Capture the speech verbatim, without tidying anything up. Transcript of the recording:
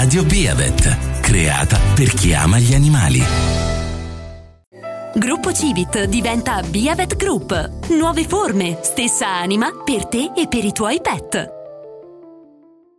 Radio Beavet, creata per chi ama gli animali. Gruppo Civit diventa Beavet Group. Nuove forme, stessa anima per te e per i tuoi pet.